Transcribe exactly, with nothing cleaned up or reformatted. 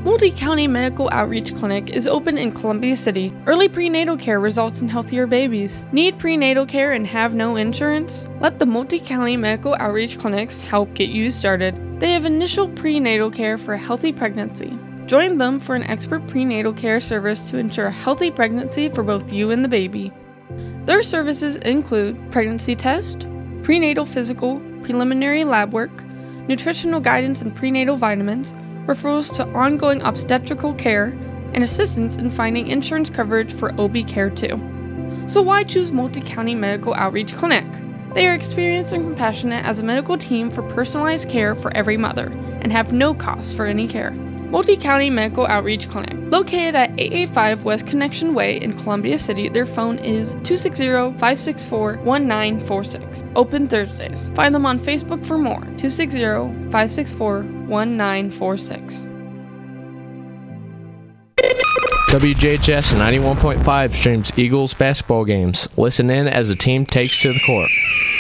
Multi-County Medical Outreach Clinic is open in Columbia City. Early prenatal care results in healthier babies. Need prenatal care and have no insurance? Let the Multi-County Medical Outreach Clinics help get you started. They have initial prenatal care for a healthy pregnancy. Join them for an expert prenatal care service to ensure a healthy pregnancy for both you and the baby. Their services include pregnancy test, prenatal physical, preliminary lab work, nutritional guidance and prenatal vitamins, referrals to ongoing obstetrical care, and assistance in finding insurance coverage for O B care too. So why choose Multi-County Medical Outreach Clinic? They are experienced and compassionate as a medical team for personalized care for every mother, and have no cost for any care. Multi-County Medical Outreach Clinic. Located at eight eighty-five West Connection Way in Columbia City, their phone is two six zero, five six four, one nine four six. Open Thursdays. Find them on Facebook for more. two six zero, five six four, one nine four six. W J H S ninety-one point five streams Eagles basketball games. Listen in as the team takes to the court.